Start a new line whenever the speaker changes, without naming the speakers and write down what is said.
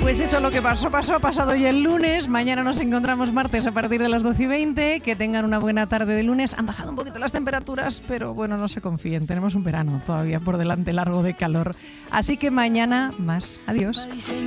Pues eso, lo que pasó, ha pasado ya el lunes. Mañana nos encontramos martes a partir de las 12:20. Que tengan una buena tarde de lunes. Han bajado un poquito las temperaturas, pero bueno, no se confíen. Tenemos un verano todavía por delante largo de calor. Así que mañana más. Adiós.